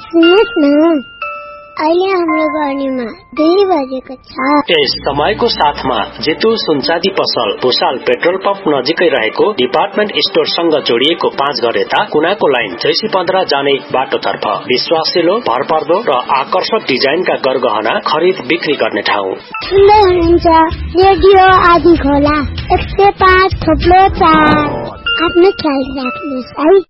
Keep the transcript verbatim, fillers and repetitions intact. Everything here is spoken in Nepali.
सुन्नुहोस् न, अहिले हाम्रो गर्नेमा दुई बजेको छ। यस समयको साथमा जितु सुनचाँदी पसल भुसाल पेट्रोल पम्प नजिकै रहेको डिपार्टमेन्ट स्टोरसँग जोडिएको पाँच घर यता कुनाको लाइन जैसी पन्ध्र जाने बाटोतर्फ विश्वासिलो, भरपर्दो र आकर्षक डिजाइनका गरगहना खरिद बिक्री गर्ने ठाउँ। सुन्दै हुनुहुन्छ रेडियो आदि खोला एक सय पाँच थोप्लो चार। आफ्नो ख्याल राख्नुहोस् है।